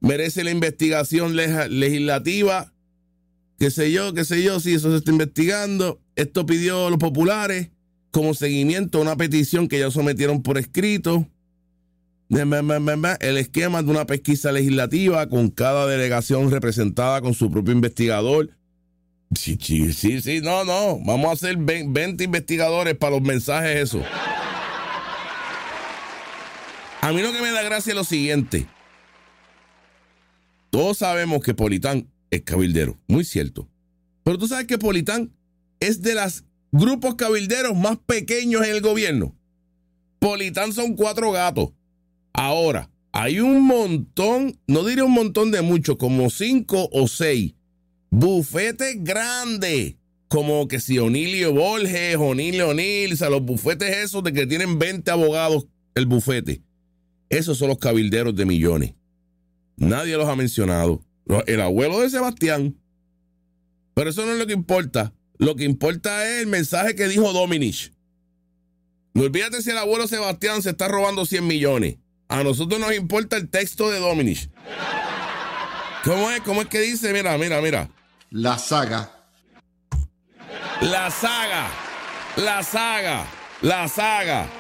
merece la investigación legislativa, qué sé yo, si eso se está investigando. Esto pidió los populares como seguimiento a una petición que ya sometieron por escrito. El esquema de una pesquisa legislativa con cada delegación representada con su propio investigador. Sí, no. Vamos a hacer 20 investigadores para los mensajes, eso. A mí lo que me da gracia es lo siguiente. Todos sabemos que Politán es cabildero, muy cierto. Pero tú sabes que Politán es de los grupos cabilderos más pequeños en el gobierno. Politán son 4 gatos. Ahora, hay un montón, no diré un montón de muchos, como 5 o 6 bufetes grandes, como que si Onilio Borges, O'Neill, o sea, los bufetes esos de que tienen 20 abogados el bufete. Esos son los cabilderos de millones. Nadie los ha mencionado. El abuelo de Sebastián. Pero eso no es lo que importa. Lo que importa es el mensaje que dijo Domenech. No olvídate si el abuelo Sebastián se está robando 100 millones. A nosotros nos importa el texto de Domenech. ¿Cómo es que dice? Mira. La saga. La saga.